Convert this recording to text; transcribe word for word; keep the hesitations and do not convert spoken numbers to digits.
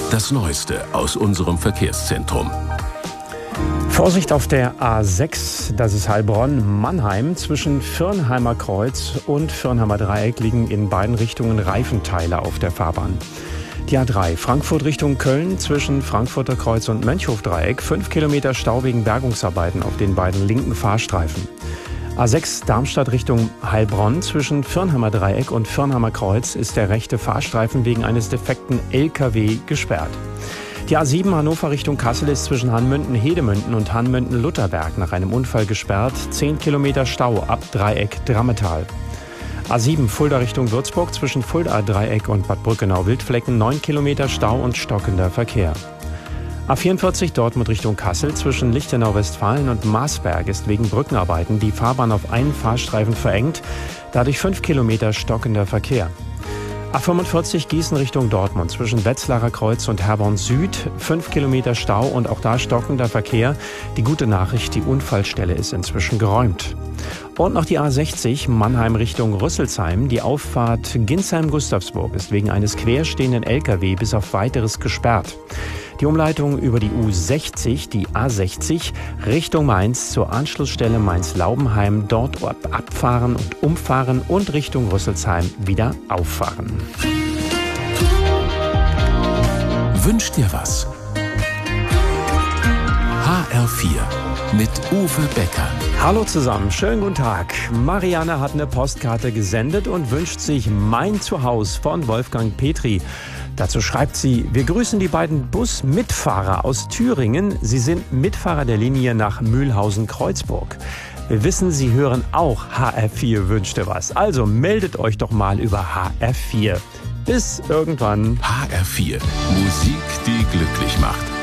Das Neueste aus unserem Verkehrszentrum. Vorsicht auf der A sechs, das ist Heilbronn-Mannheim. Zwischen Firnheimer Kreuz und Firnheimer Dreieck liegen in beiden Richtungen Reifenteile auf der Fahrbahn. Die A drei, Frankfurt Richtung Köln, zwischen Frankfurter Kreuz und Mönchhofdreieck. Fünf Kilometer Stau wegen Bergungsarbeiten auf den beiden linken Fahrstreifen. A sechs, Darmstadt Richtung Heilbronn, zwischen Firnheimer Dreieck und Firnheimer Kreuz ist der rechte Fahrstreifen wegen eines defekten L K W gesperrt. Die A sieben, Hannover Richtung Kassel, ist zwischen Hanmünden-Hedemünden und Hanmünden-Lutherberg nach einem Unfall gesperrt. Zehn Kilometer Stau ab Dreieck Drammetal. A sieben, Fulda Richtung Würzburg, zwischen Fulda Dreieck und Bad Brückenau-Wildflecken. Neun Kilometer Stau und stockender Verkehr. A vierundvierzig, Dortmund Richtung Kassel, zwischen Lichtenau-Westfalen und Marsberg ist wegen Brückenarbeiten die Fahrbahn auf einen Fahrstreifen verengt. Dadurch fünf Kilometer stockender Verkehr. A fünfundvierzig, Gießen Richtung Dortmund, zwischen Wetzlarer Kreuz und Herborn Süd. Fünf Kilometer Stau und auch da stockender Verkehr. Die gute Nachricht, die Unfallstelle ist inzwischen geräumt. Und noch die A sechzig, Mannheim Richtung Rüsselsheim. Die Auffahrt Ginsheim-Gustavsburg ist wegen eines querstehenden L K W bis auf Weiteres gesperrt. Die Umleitung über die U sechzig, die A sechzig, Richtung Mainz zur Anschlussstelle Mainz-Laubenheim, dort abfahren und umfahren und Richtung Rüsselsheim wieder auffahren. Wünsch dir was? H R vier mit Uwe Becker. Hallo zusammen, schönen guten Tag. Marianne hat eine Postkarte gesendet und wünscht sich Mein Zuhause von Wolfgang Petri. Dazu schreibt sie: Wir grüßen die beiden Busmitfahrer aus Thüringen. Sie sind Mitfahrer der Linie nach Mühlhausen-Kreuzburg. Wir wissen, Sie hören auch H R vier Wünsch dir was. Also meldet euch doch mal über H R vier. Bis irgendwann. H R vier, Musik, die glücklich macht.